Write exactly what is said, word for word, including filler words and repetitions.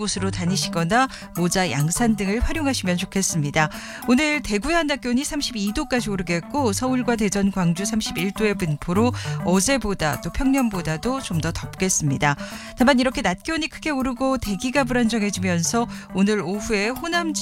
곳으로 다니시거나 모자, 양산 등을 활용하시면 좋겠습니다. 오늘 대구의 한낮 기온이 삼십이 도까지 오르겠고 서울과 대전, 광주 삼십일 도의 분포로 어제보다 또 평년보다도 좀 더 덥겠습니다. 다만 이렇게 낮 기온이 크게 오르고 대기가 불안정해지면서 오늘 오후에 호남